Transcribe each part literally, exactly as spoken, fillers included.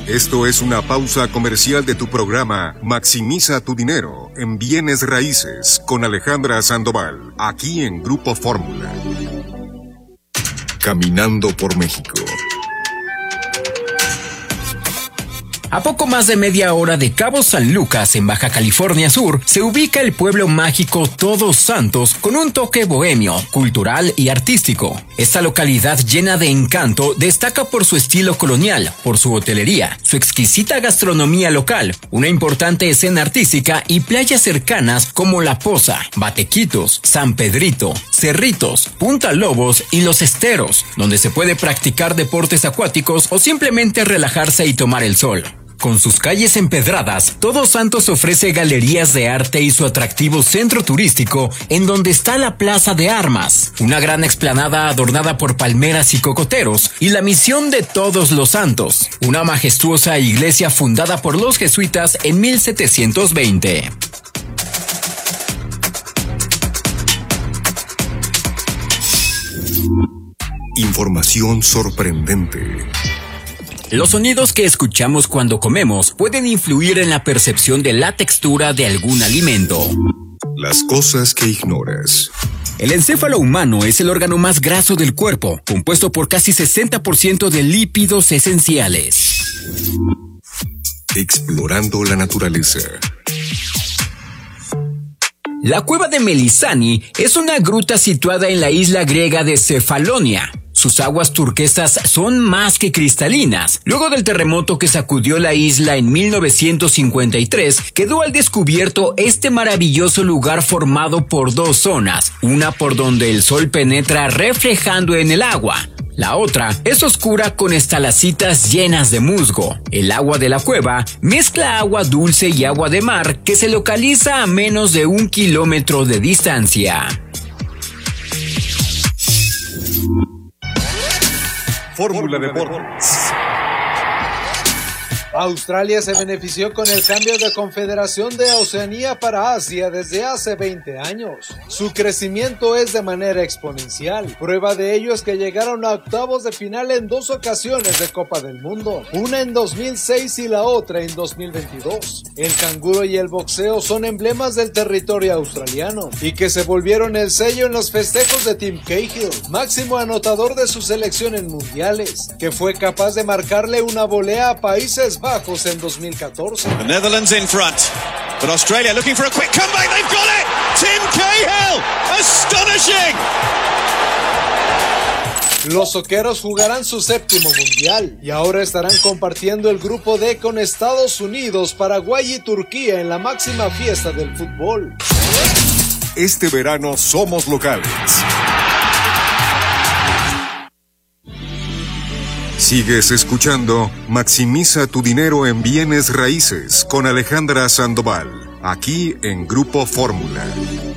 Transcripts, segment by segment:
Esto es una pausa comercial de tu programa Maximiza tu dinero en bienes raíces con Alejandra Sandoval, aquí en Grupo Fórmula. Caminando por México. A poco más de media hora de Cabo San Lucas, en Baja California Sur, se ubica el pueblo mágico Todos Santos con un toque bohemio, cultural y artístico. Esta localidad llena de encanto destaca por su estilo colonial, por su hotelería, su exquisita gastronomía local, una importante escena artística y playas cercanas como La Poza, Batequitos, San Pedrito, Cerritos, Punta Lobos y Los Esteros, donde se puede practicar deportes acuáticos o simplemente relajarse y tomar el sol. Con sus calles empedradas, Todos Santos ofrece galerías de arte y su atractivo centro turístico, en donde está la Plaza de Armas, una gran explanada adornada por palmeras y cocoteros, y la Misión de Todos los Santos, una majestuosa iglesia fundada por los jesuitas en mil setecientos veinte. Información sorprendente. Los sonidos que escuchamos cuando comemos pueden influir en la percepción de la textura de algún alimento. Las cosas que ignoras. El encéfalo humano es el órgano más graso del cuerpo, compuesto por casi sesenta por ciento de lípidos esenciales. Explorando la naturaleza. La cueva de Melisani es una gruta situada en la isla griega de Cefalonia. Sus aguas turquesas son más que cristalinas. Luego del terremoto que sacudió la isla en mil novecientos cincuenta y tres, quedó al descubierto este maravilloso lugar formado por dos zonas, una por donde el sol penetra reflejando en el agua. La otra es oscura con estalactitas llenas de musgo. El agua de la cueva mezcla agua dulce y agua de mar que se localiza a menos de un kilómetro de distancia. Fórmula Deportes. Australia se benefició con el cambio de confederación de Oceanía para Asia desde hace veinte años. Su crecimiento es de manera exponencial. Prueba de ello es que llegaron a octavos de final en dos ocasiones de Copa del Mundo, una en dos mil seis y la otra en dos mil veintidós. El canguro y el boxeo son emblemas del territorio australiano y que se volvieron el sello en los festejos de Tim Cahill, máximo anotador de su selección en mundiales, que fue capaz de marcarle una volea a Países Bajos en dos mil catorce. The Netherlands in front, but Australia looking for a quick comeback. They've got it. Tim Cahill, astonishing. Los soqueros jugarán su séptimo mundial y ahora estarán compartiendo el grupo D con Estados Unidos, Paraguay y Turquía en la máxima fiesta del fútbol. Este verano somos locales. Sigues escuchando Maximiza tu dinero en bienes raíces con Alejandra Sandoval, aquí en Grupo Fórmula.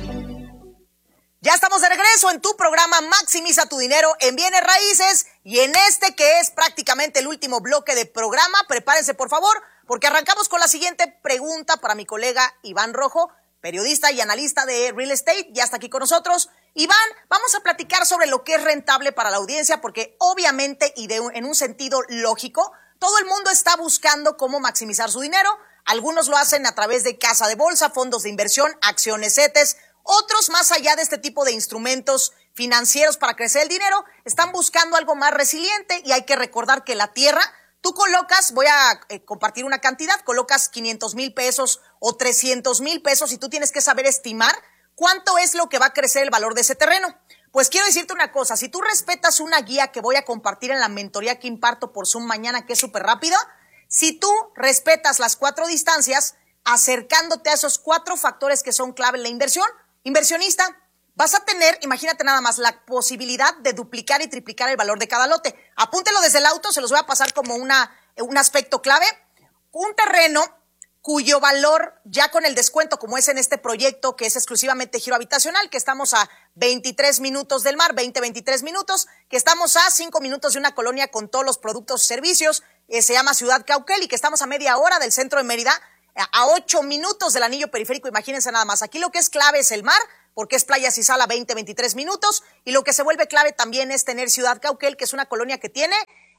Ya estamos de regreso en tu programa Maximiza tu dinero en bienes raíces y en este que es prácticamente el último bloque de programa, prepárense por favor porque arrancamos con la siguiente pregunta para mi colega Iván Rojo, periodista y analista de real estate, ya está aquí con nosotros. Iván, vamos a platicar sobre lo que es rentable para la audiencia porque obviamente y de, en un sentido lógico, todo el mundo está buscando cómo maximizar su dinero. Algunos lo hacen a través de casa de bolsa, fondos de inversión, acciones, C E T Es. Otros, más allá de este tipo de instrumentos financieros para crecer el dinero, están buscando algo más resiliente y hay que recordar que la tierra, tú colocas, voy a eh, compartir una cantidad, colocas quinientos mil pesos o trescientos mil pesos y tú tienes que saber estimar cuánto es lo que va a crecer el valor de ese terreno. Pues quiero decirte una cosa, si tú respetas una guía que voy a compartir en la mentoría que imparto por Zoom mañana, que es súper rápida, si tú respetas las cuatro distancias, acercándote a esos cuatro factores que son clave en la inversión, inversionista, vas a tener, imagínate nada más, la posibilidad de duplicar y triplicar el valor de cada lote. Apúntelo desde el auto, se los voy a pasar como una, un aspecto clave. Un terreno cuyo valor, ya con el descuento, como es en este proyecto, que es exclusivamente giro habitacional, que estamos a veintitrés minutos del mar, veinte, veintitrés minutos, que estamos a cinco minutos de una colonia con todos los productos y servicios, eh, se llama Ciudad Cauquel, y que estamos a media hora del centro de Mérida, a ocho minutos del anillo periférico, imagínense nada más. Aquí lo que es clave es el mar, porque es Playa Cizala, veinte, veintitrés minutos, y lo que se vuelve clave también es tener Ciudad Cauquel, que es una colonia que tiene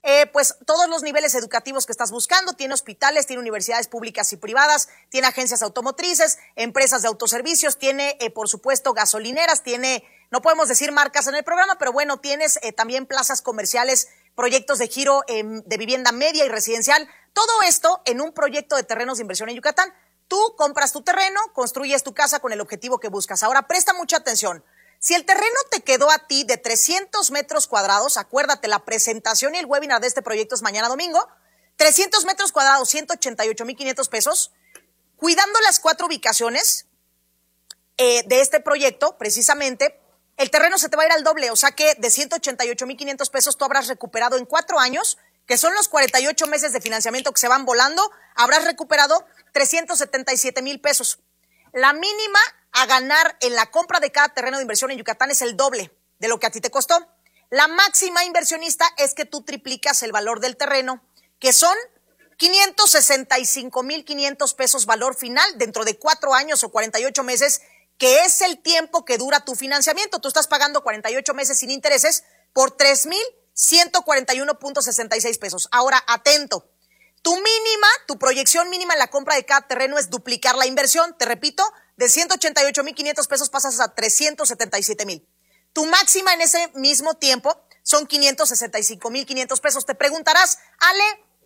eh, pues todos los niveles educativos que estás buscando. Tiene hospitales, tiene universidades públicas y privadas, tiene agencias automotrices, empresas de autoservicios, tiene, eh, por supuesto, gasolineras, tiene, no podemos decir marcas en el programa, pero bueno, tienes eh, también plazas comerciales, proyectos de giro eh, de vivienda media y residencial. Todo esto en un proyecto de terrenos de inversión en Yucatán. Tú compras tu terreno, construyes tu casa con el objetivo que buscas. Ahora, presta mucha atención. Si el terreno te quedó a ti de trescientos metros cuadrados, acuérdate, la presentación y el webinar de este proyecto es mañana domingo, trescientos metros cuadrados, ciento ochenta y ocho mil quinientos pesos, cuidando las cuatro ubicaciones eh, de este proyecto, precisamente, el terreno se te va a ir al doble, o sea que de ciento ochenta y ocho mil quinientos pesos tú habrás recuperado en cuatro años, que son los cuarenta y ocho meses de financiamiento que se van volando, habrás recuperado trescientos setenta y siete mil pesos. La mínima a ganar en la compra de cada terreno de inversión en Yucatán es el doble de lo que a ti te costó. La máxima inversionista es que tú triplicas el valor del terreno, que son quinientos sesenta y cinco mil quinientos pesos valor final dentro de cuatro años o cuarenta y ocho meses, que es el tiempo que dura tu financiamiento. Tú estás pagando cuarenta y ocho meses sin intereses por tres mil ciento cuarenta y uno punto sesenta y seis pesos. Ahora, atento. Tu mínima, tu proyección mínima en la compra de cada terreno es duplicar la inversión. Te repito, de ciento ochenta y ocho mil quinientos pesos pasas a trescientos setenta y siete mil. Tu máxima en ese mismo tiempo son quinientos sesenta y cinco mil quinientos pesos. Te preguntarás, Ale,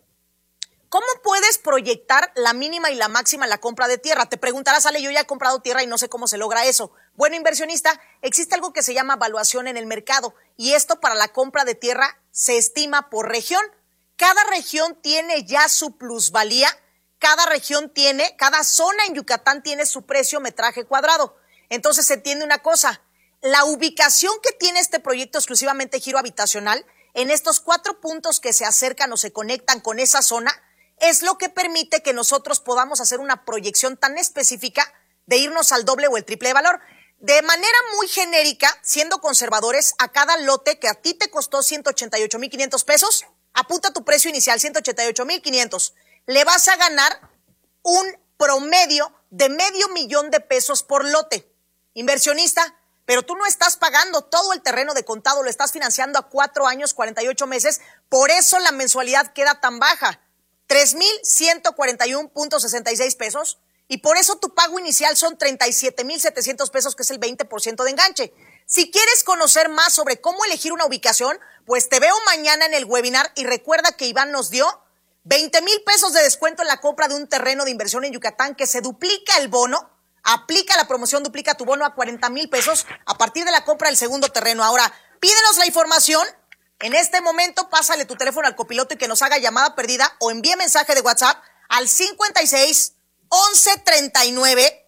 ¿cómo puedes proyectar la mínima y la máxima en la compra de tierra? Te preguntarás, Ale, yo ya he comprado tierra y no sé cómo se logra eso. Bueno, inversionista, existe algo que se llama valuación en el mercado y esto para la compra de tierra se estima por región. Cada región tiene ya su plusvalía, cada región tiene, cada zona en Yucatán tiene su precio metraje cuadrado. Entonces se entiende una cosa, la ubicación que tiene este proyecto exclusivamente giro habitacional, en estos cuatro puntos que se acercan o se conectan con esa zona, es lo que permite que nosotros podamos hacer una proyección tan específica de irnos al doble o el triple de valor. De manera muy genérica, siendo conservadores, a cada lote que a ti te costó ciento ochenta y ocho mil quinientos pesos, apunta tu precio inicial, ciento ochenta y ocho mil quinientos. Le vas a ganar un promedio de medio millón de pesos por lote. Inversionista, pero tú no estás pagando todo el terreno de contado, lo estás financiando a cuatro años, cuarenta y ocho meses, por eso la mensualidad queda tan baja, tres mil ciento cuarenta y uno punto sesenta y seis pesos, y por eso tu pago inicial son treinta y siete mil setecientos pesos, que es el veinte por ciento de enganche. Si quieres conocer más sobre cómo elegir una ubicación, pues te veo mañana en el webinar y recuerda que Iván nos dio veinte mil pesos de descuento en la compra de un terreno de inversión en Yucatán, que se duplica el bono, aplica la promoción, duplica tu bono a cuarenta mil pesos a partir de la compra del segundo terreno. Ahora, pídenos la información. En este momento, pásale tu teléfono al copiloto y que nos haga llamada perdida o envíe mensaje de WhatsApp al cincuenta y seis, once treinta y nueve,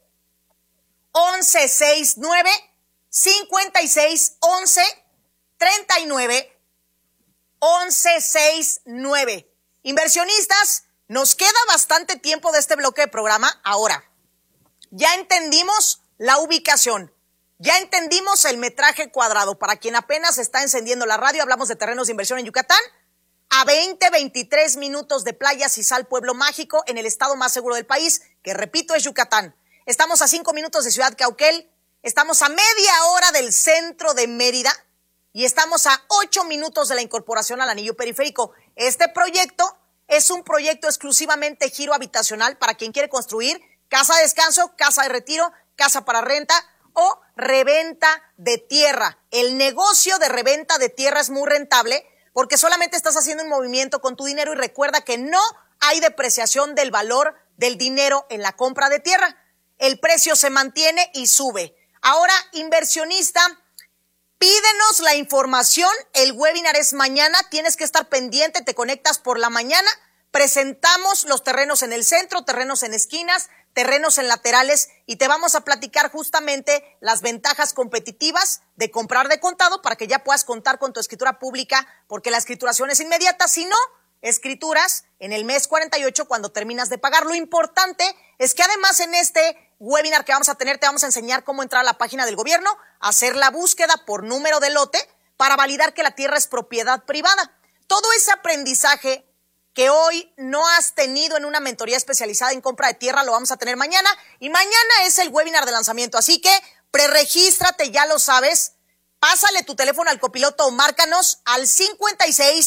once sesenta y nueve, cincuenta y seis, once treinta y nueve, once sesenta y nueve. Inversionistas, nos queda bastante tiempo de este bloque de programa. Ahora, ya entendimos la ubicación, ya entendimos el metraje cuadrado. Para quien apenas está encendiendo la radio, hablamos de terrenos de inversión en Yucatán, a veinte, veintitrés minutos de Playas y Sal, pueblo mágico, en el estado más seguro del país, que repito es Yucatán. Estamos a cinco minutos de Ciudad Cauquel, estamos a media hora del centro de Mérida y estamos a ocho minutos de la incorporación al anillo periférico. Este proyecto es un proyecto exclusivamente giro habitacional para quien quiere construir casa de descanso, casa de retiro, casa para renta o reventa de tierra. El negocio de reventa de tierra es muy rentable porque solamente estás haciendo un movimiento con tu dinero y recuerda que no hay depreciación del valor del dinero en la compra de tierra. El precio se mantiene y sube. Ahora, inversionista, pídenos la información. El webinar es mañana. Tienes que estar pendiente. Te conectas por la mañana. Presentamos los terrenos en el centro, terrenos en esquinas, terrenos en laterales y te vamos a platicar justamente las ventajas competitivas de comprar de contado para que ya puedas contar con tu escritura pública, porque la escrituración es inmediata. Si no, escrituras en el mes cuarenta y ocho cuando terminas de pagar. Lo importante es que además en este webinar que vamos a tener te vamos a enseñar cómo entrar a la página del gobierno, hacer la búsqueda por número de lote para validar que la tierra es propiedad privada. Todo ese aprendizaje que hoy no has tenido en una mentoría especializada en compra de tierra lo vamos a tener mañana, y mañana es el webinar de lanzamiento, así que preregístrate, ya lo sabes, pásale tu teléfono al copiloto o márcanos al cincuenta y seis,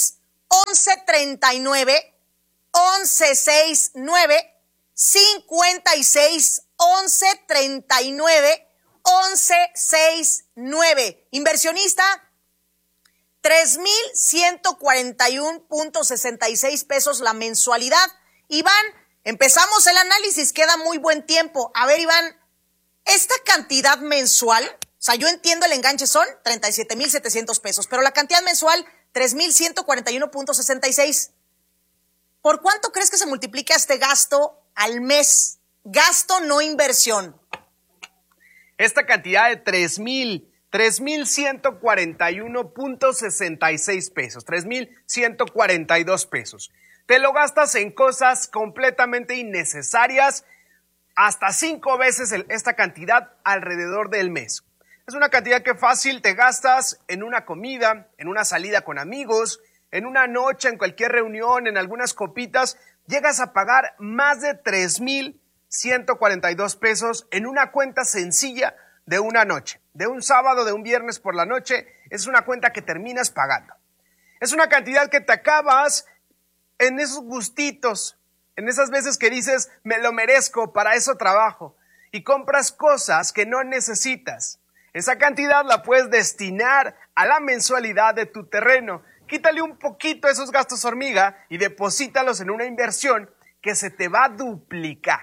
once treinta y nueve, once sesenta y nueve, cincuenta y seis, once treinta y nueve, once sesenta y nueve. Inversionista, tres mil ciento cuarenta y uno punto sesenta y seis pesos la mensualidad. Iván, empezamos el análisis, queda muy buen tiempo. A ver, Iván, esta cantidad mensual, o sea, yo entiendo el enganche son treinta y siete mil setecientos pesos, pero la cantidad mensual, tres mil ciento cuarenta y uno punto sesenta y seis. ¿Por cuánto crees que se multiplica este gasto al mes? Gasto, no inversión. Esta cantidad de tres mil, tres mil ciento cuarenta y uno punto sesenta y seis pesos, tres mil ciento cuarenta y dos pesos. Te lo gastas en cosas completamente innecesarias, hasta cinco veces el, esta cantidad alrededor del mes. Es una cantidad que fácil te gastas en una comida, en una salida con amigos, en una noche, en cualquier reunión, en algunas copitas. Llegas a pagar más de tres mil ciento cuarenta y dos pesos en una cuenta sencilla de una noche. De un sábado, de un viernes por la noche, es una cuenta que terminas pagando. Es una cantidad que te acabas en esos gustitos, en esas veces que dices, me lo merezco, para eso trabajo, y compras cosas que no necesitas. Esa cantidad la puedes destinar a la mensualidad de tu terreno. Quítale un poquito esos gastos hormiga y deposítalos en una inversión que se te va a duplicar.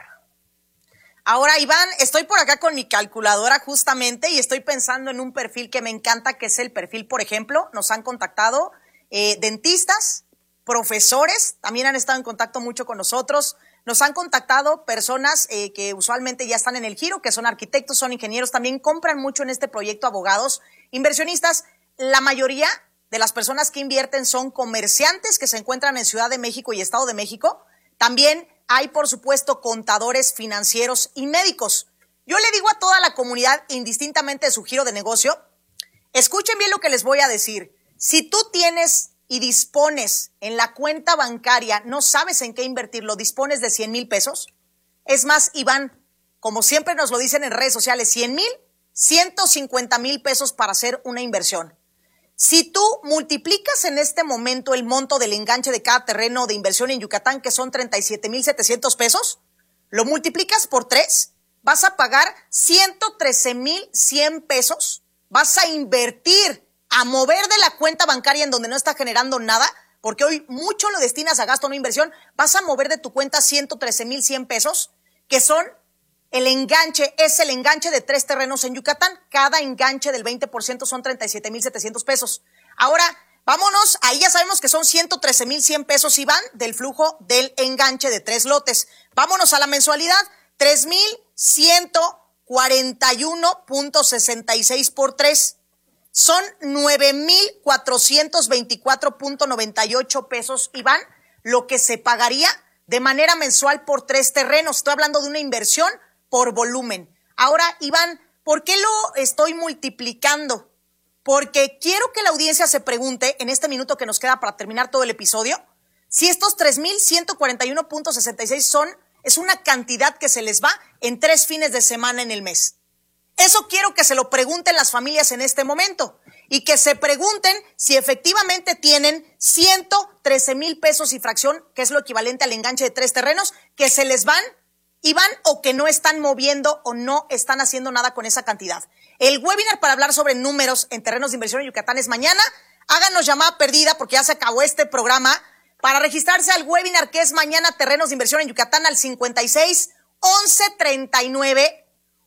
Ahora, Iván, estoy por acá con mi calculadora justamente y estoy pensando en un perfil que me encanta, que es el perfil, por ejemplo, nos han contactado eh, dentistas, profesores, también han estado en contacto mucho con nosotros, nos han contactado personas eh, que usualmente ya están en el giro, que son arquitectos, son ingenieros, también compran mucho en este proyecto, abogados, inversionistas. La mayoría de las personas que invierten son comerciantes que se encuentran en Ciudad de México y Estado de México. También hay, por supuesto, contadores financieros y médicos. Yo le digo a toda la comunidad, indistintamente de su giro de negocio, escuchen bien lo que les voy a decir. Si tú tienes y dispones en la cuenta bancaria, no sabes en qué invertirlo, dispones de cien mil pesos. Es más, Iván, como siempre nos lo dicen en redes sociales, cien mil, ciento cincuenta mil pesos para hacer una inversión. Si tú multiplicas en este momento el monto del enganche de cada terreno de inversión en Yucatán, que son treinta y siete mil setecientos pesos, lo multiplicas por tres, vas a pagar ciento trece mil cien pesos, vas a invertir, a mover de la cuenta bancaria en donde no está generando nada, porque hoy mucho lo destinas a gasto, no inversión, vas a mover de tu cuenta ciento trece mil cien pesos, que son el enganche, es el enganche de tres terrenos en Yucatán. Cada enganche del veinte por ciento son treinta y siete mil setecientos pesos. Ahora, vámonos, ahí ya sabemos que son ciento trece mil cien pesos, Iván, del flujo del enganche de tres lotes. Vámonos a la mensualidad, tres mil ciento cuarenta y uno punto sesenta y seis por tres. Son nueve mil cuatrocientos veinticuatro punto noventa y ocho pesos, Iván, lo que se pagaría de manera mensual por tres terrenos. Estoy hablando de una inversión por volumen. Ahora, Iván, ¿por qué lo estoy multiplicando? Porque quiero que la audiencia se pregunte, en este minuto que nos queda para terminar todo el episodio, si estos tres mil ciento cuarenta y uno punto sesenta y seis son, es una cantidad que se les va en tres fines de semana en el mes. Eso quiero que se lo pregunten las familias en este momento y que se pregunten si efectivamente tienen ciento trece mil pesos y fracción, que es lo equivalente al enganche de tres terrenos, que se les van y van o que no están moviendo o no están haciendo nada con esa cantidad. El webinar para hablar sobre números en terrenos de inversión en Yucatán es mañana. Háganos llamada perdida porque ya se acabó este programa. Para registrarse al webinar que es mañana, terrenos de inversión en Yucatán, al cincuenta y seis, once treinta y nueve,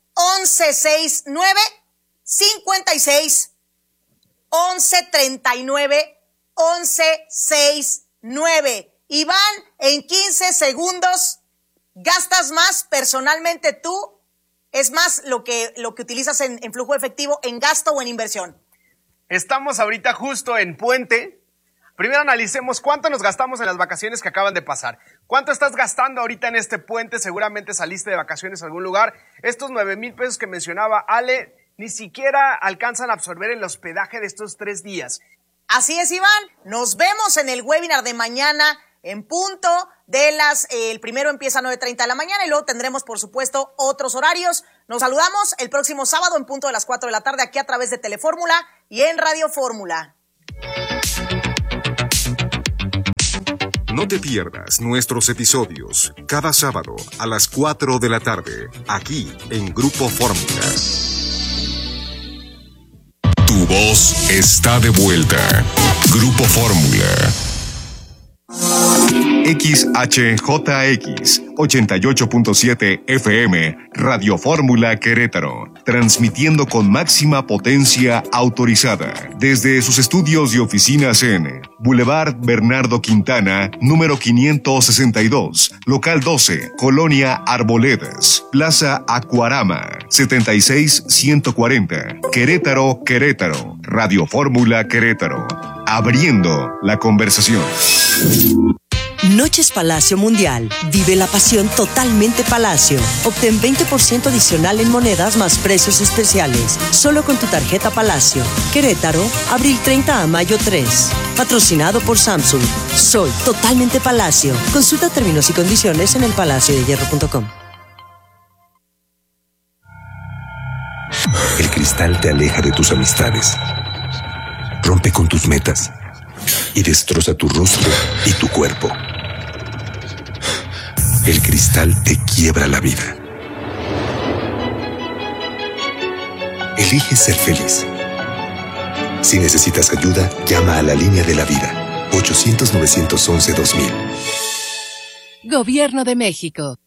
once sesenta y nueve, cincuenta y seis, once treinta y nueve, once sesenta y nueve. Iván, en quince segundos, gastas más personalmente tú, es más lo que, lo que utilizas en, en flujo efectivo, en gasto o en inversión. Estamos ahorita justo en puente. Primero analicemos cuánto nos gastamos en las vacaciones que acaban de pasar. ¿Cuánto estás gastando ahorita en este puente? Seguramente saliste de vacaciones a algún lugar. Estos nueve mil pesos que mencionaba Ale ni siquiera alcanzan a absorber el hospedaje de estos tres días. Así es, Iván. Nos vemos en el webinar de mañana en punto de las... Eh, el primero empieza a nueve treinta de la mañana y luego tendremos, por supuesto, otros horarios. Nos saludamos el próximo sábado en punto de las cuatro de la tarde aquí a través de Telefórmula y en Radio Fórmula. No te pierdas nuestros episodios cada sábado a las cuatro de la tarde, aquí en Grupo Fórmula. Tu voz está de vuelta. Grupo Fórmula. X H J X ochenta y ocho punto siete F M, Radio Fórmula Querétaro, transmitiendo con máxima potencia autorizada desde sus estudios y oficinas en Boulevard Bernardo Quintana, número quinientos sesenta y dos, local doce, Colonia Arboledas, Plaza Acuarama, setenta y seis ciento cuarenta, Querétaro, Querétaro, Radio Fórmula Querétaro, abriendo la conversación. Noches Palacio Mundial. Vive la pasión totalmente Palacio. Obtén veinte por ciento adicional en monedas más precios especiales. Solo con tu tarjeta Palacio. Querétaro, abril treinta a mayo tres. Patrocinado por Samsung. Soy totalmente Palacio. Consulta términos y condiciones en el palacio de hierro punto com. El cristal te aleja de tus amistades. Rompe con tus metas y destroza tu rostro y tu cuerpo. El cristal te quiebra la vida. Elige ser feliz. Si necesitas ayuda, llama a la línea de la vida. ochocientos, novecientos once, dos mil. Gobierno de México.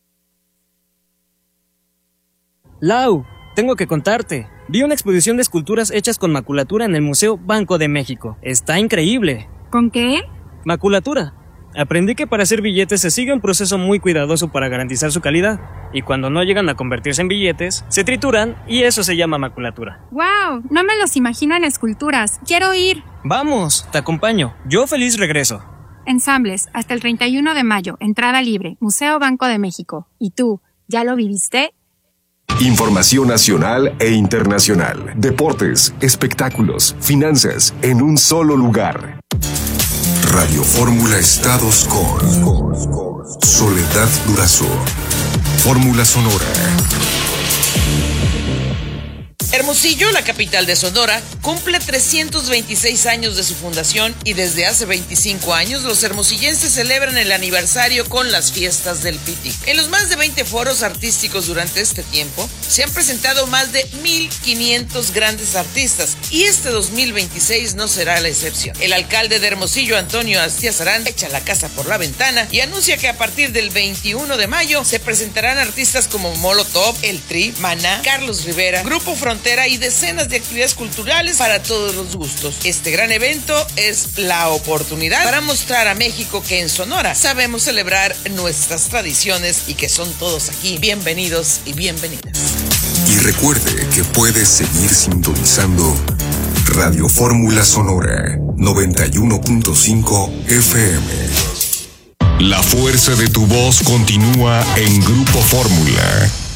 Lau, tengo que contarte. Vi una exposición de esculturas hechas con maculatura en el Museo Banco de México. Está increíble. ¿Con qué? Maculatura. Aprendí que para hacer billetes se sigue un proceso muy cuidadoso para garantizar su calidad, y cuando no llegan a convertirse en billetes, se trituran y eso se llama maculatura. ¡Wow! No me los imagino en esculturas. ¡Quiero ir! Vamos, te acompaño. Yo feliz regreso. Ensambles, hasta el treinta y uno de mayo, entrada libre, Museo Banco de México. ¿Y tú, ya lo viviste? Información nacional e internacional, deportes, espectáculos, finanzas, en un solo lugar. Radio Fórmula Estados con Soledad Durazo. Fórmula Sonora. Hermosillo, la capital de Sonora, cumple trescientos veintiséis años de su fundación y desde hace veinticinco años los hermosillenses celebran el aniversario con las fiestas del Pitic. En los más de veinte foros artísticos durante este tiempo se han presentado más de mil quinientos grandes artistas y este dos mil veintiséis no será la excepción. El alcalde de Hermosillo, Antonio Astiazarán, echa la casa por la ventana y anuncia que a partir del veintiuno de mayo se presentarán artistas como Molotov, El Tri, Maná, Carlos Rivera, Grupo Frontera y decenas de actividades culturales para todos los gustos. Este gran evento es la oportunidad para mostrar a México que en Sonora sabemos celebrar nuestras tradiciones y que son todos aquí bienvenidos y bienvenidas. Y recuerde que puedes seguir sintonizando Radio Fórmula Sonora noventa y uno punto cinco F M. La fuerza de tu voz continúa en Grupo Fórmula.